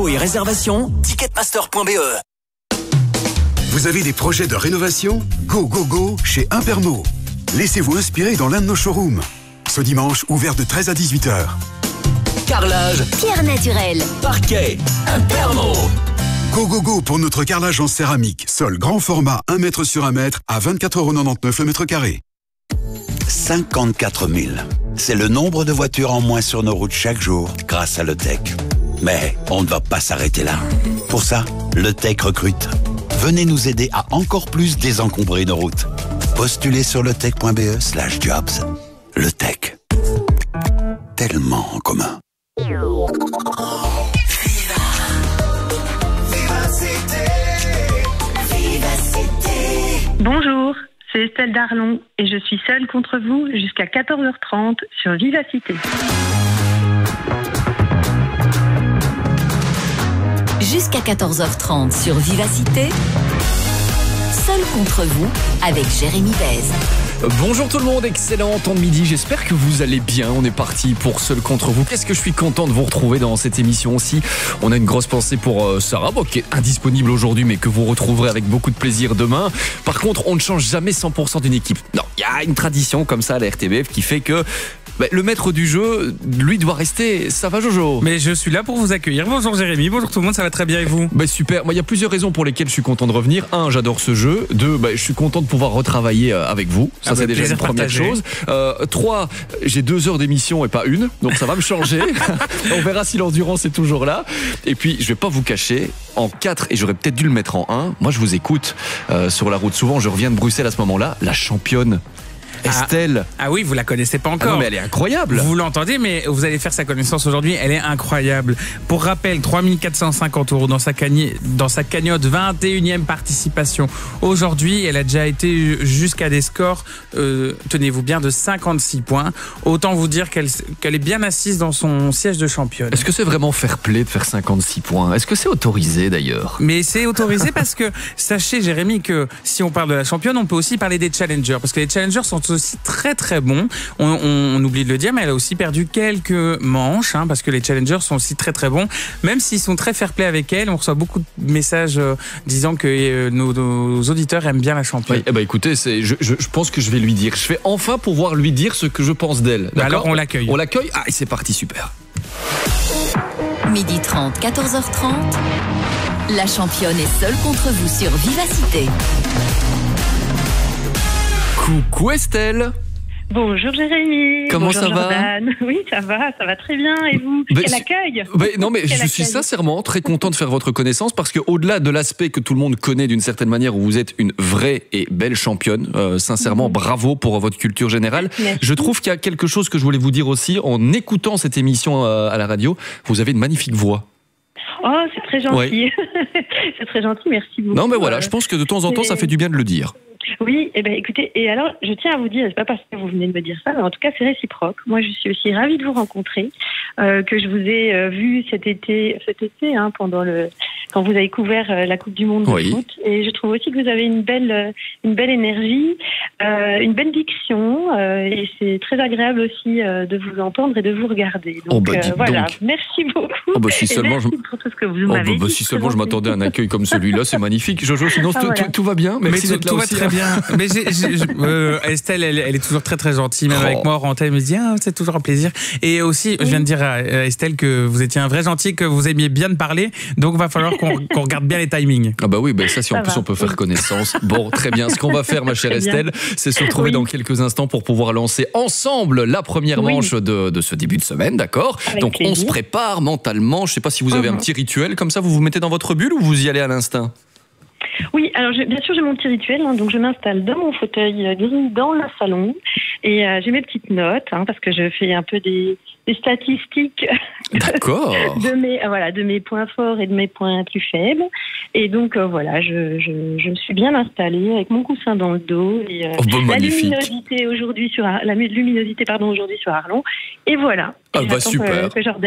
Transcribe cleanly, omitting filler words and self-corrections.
Et réservation, ticketmaster.be. Vous avez des projets de rénovation? Go, go, go chez Impermo. Laissez-vous inspirer dans l'un de nos showrooms. Ce dimanche, ouvert de 13 à 18h. Carrelage, pierre naturelle, parquet, Impermo. Go, go, go pour notre carrelage en céramique. Sol grand format 1 mètre sur 1 mètre à 24,99 € le mètre carré. 54 000. C'est le nombre de voitures en moins sur nos routes chaque jour grâce à LeTech. Mais on ne va pas s'arrêter là. Pour ça, LeTech recrute. Venez nous aider à encore plus désencombrer nos routes. Postulez sur letech.be/jobs. LeTech. Tellement en commun. Bonjour, c'est Estelle Darlon et je suis seule contre vous jusqu'à 14h30 sur Vivacité. Jusqu'à 14h30 sur Vivacité, seul contre vous avec Jérémy Bèze. Bonjour tout le monde, excellent temps de midi, j'espère que vous allez bien. On est parti pour Seul contre vous. Qu'est-ce que je suis content de vous retrouver dans cette émission aussi. On a une grosse pensée pour Sarah, qui est indisponible aujourd'hui mais que vous retrouverez avec beaucoup de plaisir demain. Par contre, on ne change jamais 100% d'une équipe. Non, il y a une tradition comme ça à la RTBF qui fait que le maître du jeu, lui, doit rester. Ça va, Jojo? Mais je suis là pour vous accueillir. Bonjour Jérémy, bonjour tout le monde, ça va très bien et vous? Super, il y a plusieurs raisons pour lesquelles je suis content de revenir. 1, j'adore ce jeu. 2, je suis content de pouvoir retravailler avec vous. Ça, c'est déjà une première chose. 3, j'ai 2 heures d'émission et pas une, donc ça va me changer. On verra si l'endurance est toujours là. Et puis, je vais pas vous cacher, en 4, et j'aurais peut-être dû le mettre en 1, moi je vous écoute sur la route souvent, je reviens de Bruxelles à ce moment-là, la championne Estelle. Ah oui, vous la connaissez pas encore. Non, mais elle est incroyable. Vous l'entendez, mais vous allez faire sa connaissance aujourd'hui. Elle est incroyable. Pour rappel, 3450 € dans sa cagnotte, 21e participation. Aujourd'hui, elle a déjà été jusqu'à des scores, tenez-vous bien, de 56 points. Autant vous dire qu'elle est bien assise dans son siège de championne. Est-ce que c'est vraiment fair play de faire 56 points? Est-ce que c'est autorisé d'ailleurs? Mais c'est autorisé parce que, sachez Jérémy, que si on parle de la championne, on peut aussi parler des challengers. Parce que les challengers sont aussi très très bons. On oublie de le dire, mais elle a aussi perdu quelques manches, parce que les challengers sont aussi très très bons. Même s'ils sont très fair play avec elle, on reçoit beaucoup de messages disant que nos auditeurs aiment bien la championne. Oui, écoutez, je pense que je vais lui dire. Je vais enfin pouvoir lui dire ce que je pense d'elle. Alors on l'accueille. On l'accueille. Ah, et c'est parti, super. 12h30, 14h30, la championne est seule contre vous sur Vivacité. Coucou Estelle. Bonjour Jérémy. Comment ça va? Jordan. Oui, ça va très bien. Et vous? Quel accueil. Non, mais je suis sincèrement très content de faire votre connaissance parce que au-delà de l'aspect que tout le monde connaît d'une certaine manière où vous êtes une vraie et belle championne, sincèrement, bravo pour votre culture générale. Merci. Je trouve qu'il y a quelque chose que je voulais vous dire aussi en écoutant cette émission à la radio. Vous avez une magnifique voix. Oh, c'est très gentil. Ouais. C'est très gentil, merci beaucoup. Non, mais voilà, je pense que de temps en temps, ça fait du bien de le dire. Oui, écoutez, et alors, je tiens à vous dire, c'est pas parce que vous venez de me dire ça, mais en tout cas, c'est réciproque. Moi, je suis aussi ravie de vous rencontrer, que je vous ai vu cet été, quand vous avez couvert la Coupe du Monde de foot. Et je trouve aussi que vous avez une belle énergie, une belle diction, et c'est très agréable aussi de vous entendre et de vous regarder. Donc, voilà, merci beaucoup. Si seulement merci pour tout ce que vous m'avez dit. Si seulement je m'attendais à un accueil comme celui-là, c'est magnifique. Jojo, sinon tout va bien. Merci d'être là aussi. Très bien. Mais Estelle, elle est toujours très très gentille. Même avec moi, Rantel, elle me dit c'est toujours un plaisir. Et aussi, je viens de dire à Estelle que vous étiez un vrai gentil, que vous aimiez bien de parler. Donc, il va falloir qu'on regarde bien les timings. Ah oui, ça si en plus on peut faire connaissance. Bon, très bien. Ce qu'on va faire, ma chère Estelle, c'est se retrouver dans quelques instants pour pouvoir lancer ensemble la première manche de ce début de semaine, d'accord? Donc, on se prépare mentalement. Je sais pas si vous avez un petit rituel comme ça, vous vous mettez dans votre bulle ou vous y allez à l'instinct? Oui, alors bien sûr j'ai mon petit rituel, donc je m'installe dans mon fauteuil gris dans le salon et j'ai mes petites notes parce que je fais un peu des statistiques de mes points forts et de mes points plus faibles, et donc je me suis bien installée avec mon coussin dans le dos et la luminosité aujourd'hui sur Arlon, et voilà. Super. Que